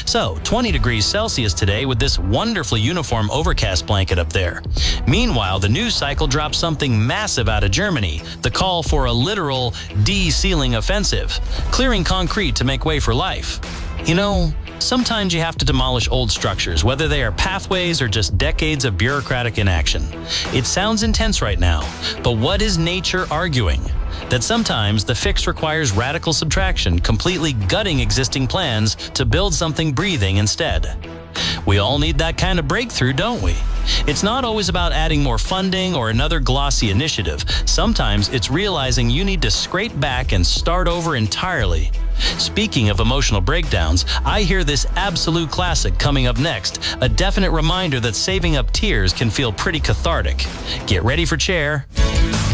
So, 20 degrees Celsius today with this wonderfully uniform overcast blanket up there. Meanwhile, the news cycle dropped something massive out of Germany, the call for a literal de-sealing offensive, clearing concrete to make way for life. You know, sometimes you have to demolish old structures, whether they are pathways or just decades of bureaucratic inaction. It sounds intense right now, but what is nature arguing? That sometimes the fix requires radical subtraction, completely gutting existing plans to build something breathing instead. We all need that kind of breakthrough, don't we? It's not always about adding more funding or another glossy initiative. Sometimes it's realizing you need to scrape back and start over entirely. Speaking of emotional breakdowns, I hear this absolute classic coming up next, a definite reminder that saving up tears can feel pretty cathartic. Get ready for Chair.